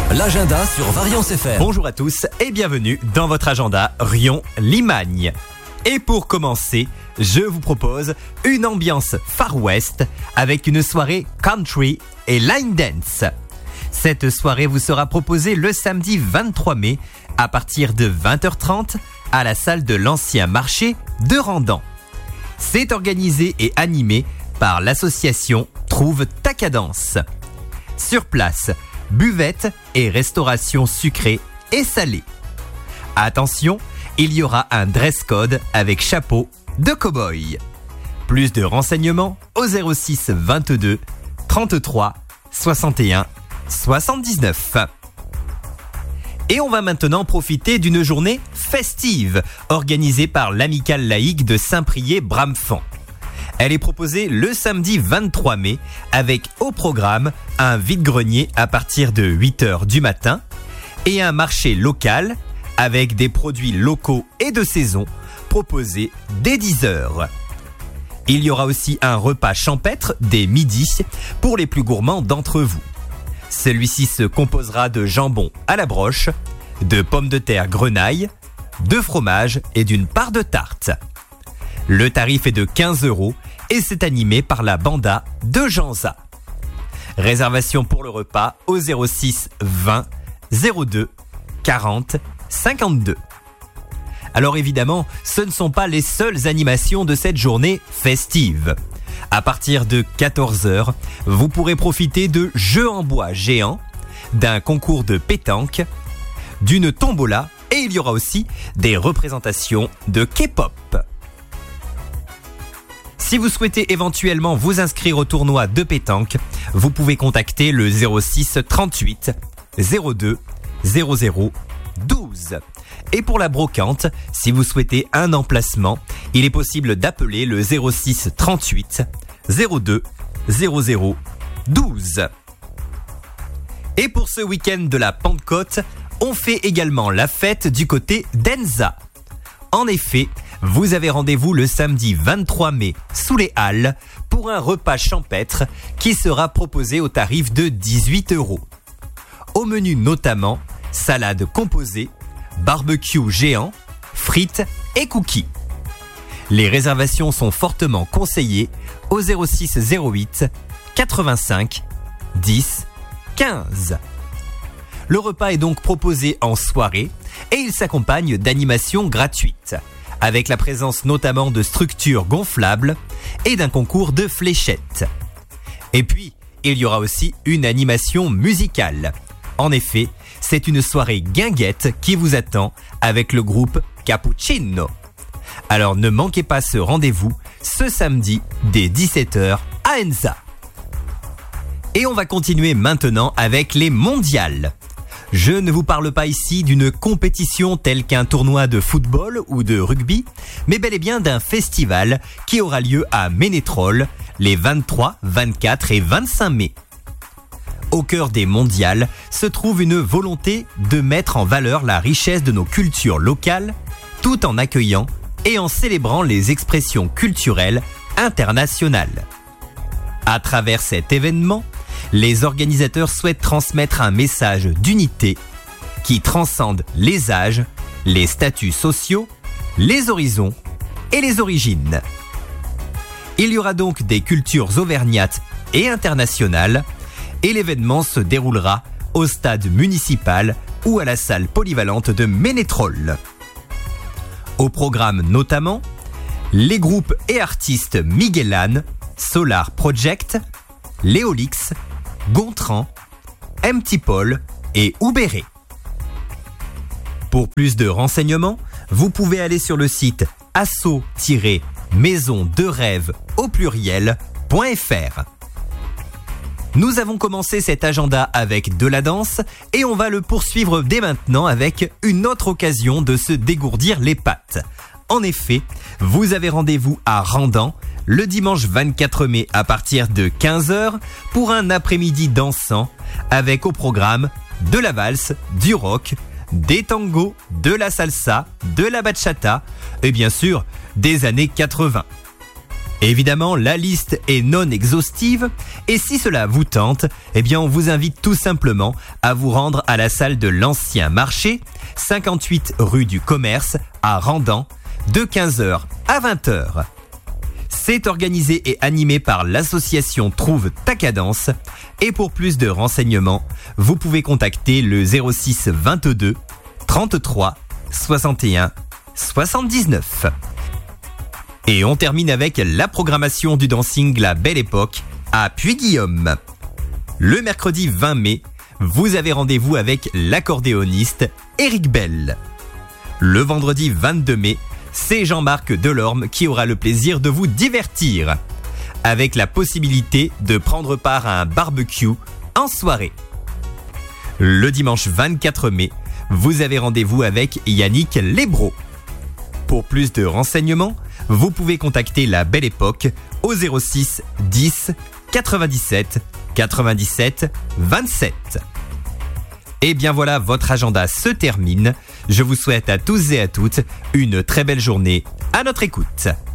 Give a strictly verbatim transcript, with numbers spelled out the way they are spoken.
L'agenda sur Variance F M. Bonjour à tous et bienvenue dans votre agenda Rion-Limagne. Et pour commencer, je vous propose une ambiance Far West avec une soirée country et line dance. Cette soirée vous sera proposée le samedi vingt-trois mai à partir de vingt heures trente à la salle de l'ancien marché de Randan. C'est organisé et animé par l'association Trouve ta cadence. Sur place, buvette et restauration sucrée et salée. Attention, il y aura un dress code avec chapeau de cow-boy. Plus de renseignements au zéro six vingt-deux trente-trois soixante et un soixante-dix-neuf. Et on va maintenant profiter d'une journée festive organisée par l'Amicale laïque de Saint-Priest-Bramefant. Elle est proposée le samedi vingt-trois mai avec au programme un vide-grenier à partir de huit heures du matin et un marché local avec des produits locaux et de saison proposés dès dix heures. Il y aura aussi un repas champêtre dès midi pour les plus gourmands d'entre vous. Celui-ci se composera de jambon à la broche, de pommes de terre grenaille, de fromage et d'une part de tarte. Le tarif est de quinze euros et c'est animé par la banda de Janza. Réservation pour le repas au zéro six vingt zéro deux quarante cinquante-deux. Alors évidemment, ce ne sont pas les seules animations de cette journée festive. À partir de quatorze heures, vous pourrez profiter de jeux en bois géants, d'un concours de pétanque, d'une tombola et il y aura aussi des représentations de K-pop. Si vous souhaitez éventuellement vous inscrire au tournoi de pétanque, vous pouvez contacter le zéro six trente-huit zéro deux zéro zéro douze. Et pour la brocante, si vous souhaitez un emplacement, il est possible d'appeler le zéro six trente-huit zéro deux zéro zéro douze. Et pour ce week-end de la Pentecôte, on fait également la fête du côté d'Enza. En effet, vous avez rendez-vous le samedi vingt-trois mai sous les Halles pour un repas champêtre qui sera proposé au tarif de dix-huit euros. Au menu notamment, salade composée, barbecue géant, frites et cookies. Les réservations sont fortement conseillées au zéro six zéro huit quatre-vingt-cinq dix quinze. Le repas est donc proposé en soirée et il s'accompagne d'animations gratuites, avec la présence notamment de structures gonflables et d'un concours de fléchettes. Et puis, il y aura aussi une animation musicale. En effet, c'est une soirée guinguette qui vous attend avec le groupe Cappuccino. Alors ne manquez pas ce rendez-vous ce samedi dès dix-sept heures à Enza. Et on va continuer maintenant avec les mondiales. Je ne vous parle pas ici d'une compétition telle qu'un tournoi de football ou de rugby, mais bel et bien d'un festival qui aura lieu à Ménétrol les vingt-trois, vingt-quatre et vingt-cinq mai. Au cœur des mondiales se trouve une volonté de mettre en valeur la richesse de nos cultures locales, tout en accueillant et en célébrant les expressions culturelles internationales. À travers cet événement, les organisateurs souhaitent transmettre un message d'unité qui transcende les âges, les statuts sociaux, les horizons et les origines. Il y aura donc des cultures auvergnates et internationales et l'événement se déroulera au stade municipal ou à la salle polyvalente de Ménétrol. Au programme notamment, les groupes et artistes Miguelan, Solar Project, Léolix, Gontran, Empty Paul et Oubéré. Pour plus de renseignements, vous pouvez aller sur le site asso-maison de rêve au pluriel.fr. Nous avons commencé cet agenda avec de la danse et on va le poursuivre dès maintenant avec une autre occasion de se dégourdir les pattes. En effet, vous avez rendez-vous à Randan le dimanche vingt-quatre mai à partir de quinze heures pour un après-midi dansant avec au programme de la valse, du rock, des tangos, de la salsa, de la bachata et bien sûr des années quatre-vingts. Évidemment, la liste est non exhaustive et si cela vous tente, eh bien on vous invite tout simplement à vous rendre à la salle de l'Ancien Marché, cinquante-huit rue du Commerce à Randan, de quinze heures à vingt heures. C'est organisé et animé par l'association Trouve ta cadence et pour plus de renseignements, vous pouvez contacter le zéro six vingt-deux trente-trois soixante et un soixante-dix-neuf. Et on termine avec la programmation du dancing La Belle Époque à Puy-Guillaume. Le mercredi vingt mai, vous avez rendez-vous avec l'accordéoniste Éric Bell. Le vendredi vingt-deux mai, c'est Jean-Marc Delorme qui aura le plaisir de vous divertir, avec la possibilité de prendre part à un barbecue en soirée. Le dimanche vingt-quatre mai, vous avez rendez-vous avec Yannick Lebro. Pour plus de renseignements, vous pouvez contacter La Belle Époque au zéro six dix quatre-vingt-dix-sept quatre-vingt-dix-sept vingt-sept. Et bien voilà, votre agenda se termine. Je vous souhaite à tous et à toutes une très belle journée à notre écoute.